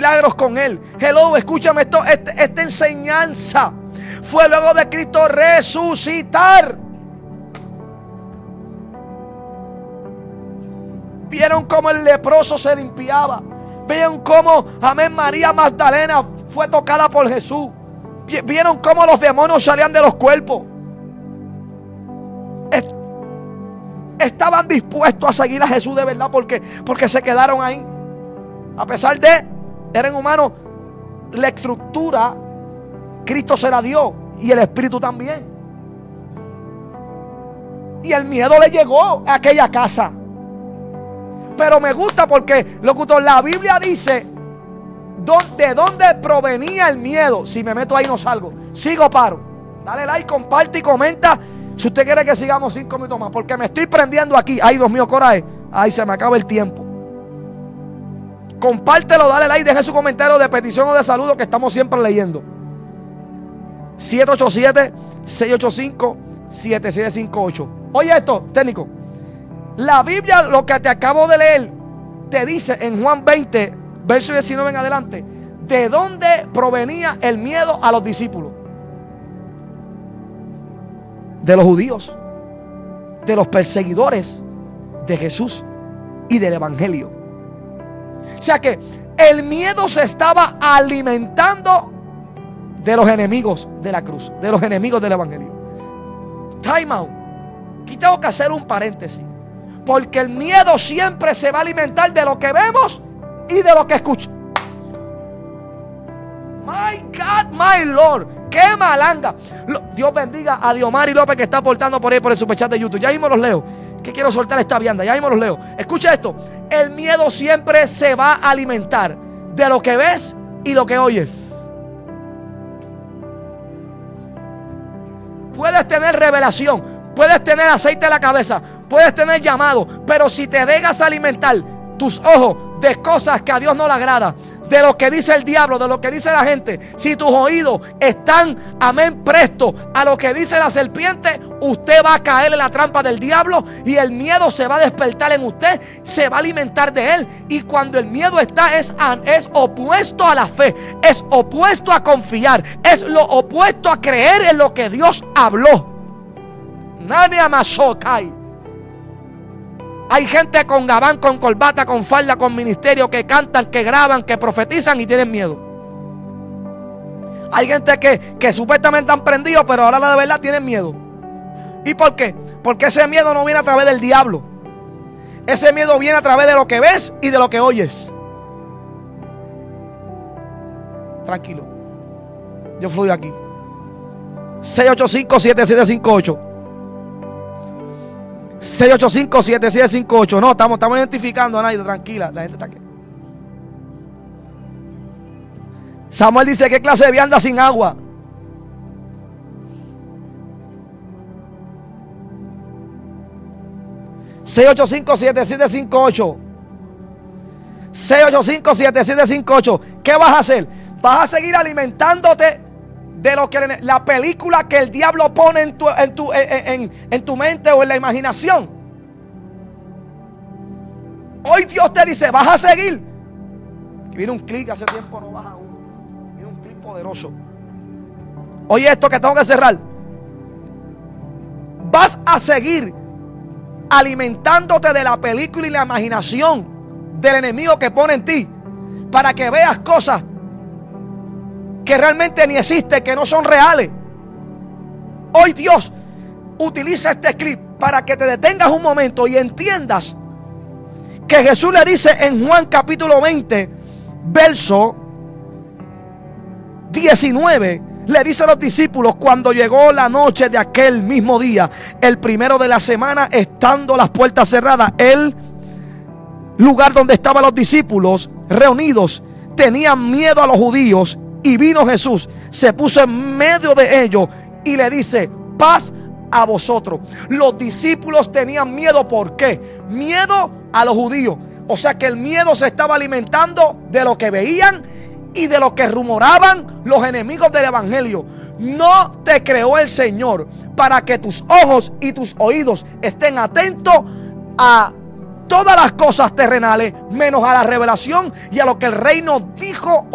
milagros con él. Hello, escúchame esto. Esta enseñanza fue luego de Cristo resucitar. Vieron cómo el leproso se limpiaba. Vieron cómo, amén, María Magdalena fue tocada por Jesús. Vieron cómo los demonios salían de los cuerpos. Estaban dispuestos a seguir a Jesús de verdad porque se quedaron ahí. A pesar de, eran humanos, la estructura, Cristo se la dio y el Espíritu también. Y el miedo le llegó a aquella casa. Pero me gusta porque, locutor, la Biblia dice de dónde provenía el miedo. Si me meto ahí no salgo. Sigo, paro. Dale like, comparte y comenta si usted quiere que sigamos 5 minutos más, porque me estoy prendiendo aquí. Ay, Dios mío, coraje. Ay, se me acaba el tiempo. Compártelo, dale like, deje su comentario de petición o de saludo que estamos siempre leyendo. 787-685-7758. Oye esto, técnico. La Biblia, lo que te acabo de leer, te dice en Juan 20, verso 19 en adelante, de dónde provenía el miedo a los discípulos. De los judíos, de los perseguidores de Jesús y del evangelio. O sea que el miedo se estaba alimentando de los enemigos de la cruz, de los enemigos del evangelio. Time out. Aquí tengo que hacer un paréntesis, porque el miedo siempre se va a alimentar de lo que vemos y de lo que escuchamos. My God, my Lord, qué malanga. Dios bendiga a Diomari López que está aportando por ahí por el superchat de YouTube. Ya mismo los leo, que quiero soltar esta vianda. Ya mismo los leo. Escucha esto. El miedo siempre se va a alimentar de lo que ves y lo que oyes. Puedes tener revelación, puedes tener aceite en la cabeza, puedes tener llamado, pero si te dejas alimentar tus ojos de cosas que a Dios no le agrada, de lo que dice el diablo, de lo que dice la gente, si tus oídos están, amén, prestos a lo que dice la serpiente, usted va a caer en la trampa del diablo y el miedo se va a despertar en usted, se va a alimentar de él. Y cuando el miedo está, es opuesto a la fe, es opuesto a confiar, es lo opuesto a creer en lo que Dios habló. Nadie amasó, cae. Hay gente con gabán, con corbata, con falda, con ministerio, que cantan, que graban, que profetizan y tienen miedo. Hay gente que supuestamente han prendido, pero ahora la de verdad tienen miedo. ¿Y por qué? Porque ese miedo no viene a través del diablo. Ese miedo viene a través de lo que ves y de lo que oyes. Tranquilo, yo fluyo aquí. 685-7758. 685-7758. No, estamos identificando a nadie, tranquila. La gente está aquí. Samuel dice: ¿qué clase de vianda sin agua? (685-7758) 685-7758. ¿Qué vas a hacer? Vas a seguir alimentándote de lo que la película que el diablo pone en tu mente o en la imaginación. Hoy Dios te dice: vas a seguir. Viene un clic, hace tiempo no baja uno. Viene un clic poderoso. Oye esto que tengo que cerrar. Vas a seguir alimentándote de la película y la imaginación del enemigo que pone en ti, para que veas cosas que realmente ni existen, que no son reales. Hoy Dios utiliza este clip para que te detengas un momento y entiendas que Jesús le dice en Juan capítulo 20, verso 19, le dice a los discípulos: cuando llegó la noche de aquel mismo día, el primero de la semana, estando las puertas cerradas, el lugar donde estaban los discípulos reunidos, tenían miedo a los judíos. Y vino Jesús, se puso en medio de ellos y le dice: paz a vosotros. Los discípulos tenían miedo. ¿Por qué? Miedo a los judíos. O sea que el miedo se estaba alimentando de lo que veían y de lo que rumoraban los enemigos del evangelio. No te creó el Señor para que tus ojos y tus oídos estén atentos a todas las cosas terrenales, menos a la revelación y a lo que el reino dijo